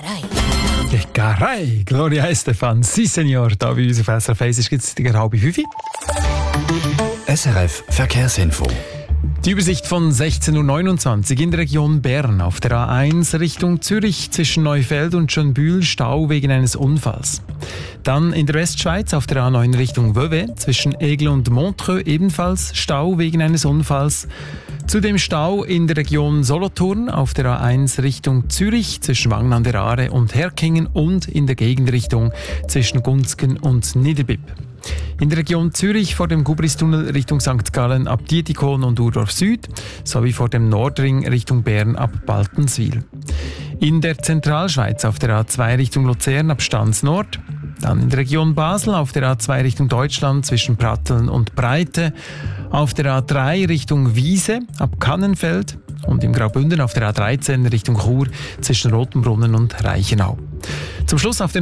Bäckerei. Gloria Estefan, si Senior, da bei uns auf SRF 1 ist jetzt die 4:30. SRF Verkehrsinfo. Die Übersicht von 16.29 Uhr in der Region Bern auf der A1 Richtung Zürich zwischen Neufeld und Schönbühl Stau wegen eines Unfalls. Dann in der Westschweiz auf der A9 Richtung Vevey zwischen Aigle und Montreux ebenfalls Stau wegen eines Unfalls. Zudem Stau in der Region Solothurn auf der A1 Richtung Zürich zwischen Wangen an der Aare und Herkingen und in der Gegenrichtung zwischen Gunzgen und Niederbipp. In der Region Zürich vor dem Gubristunnel Richtung St. Gallen ab Dietikon und Urdorf Süd sowie vor dem Nordring Richtung Bern ab Baltenswil. In der Zentralschweiz auf der A2 Richtung Luzern ab Stans Nord. Dann in der Region Basel auf der A2 Richtung Deutschland zwischen Pratteln und Breite. Auf der A3 Richtung Wiese ab Kannenfeld. Und im Graubünden auf der A13 Richtung Chur zwischen Rotenbrunnen und Reichenau. Zum Schluss auf der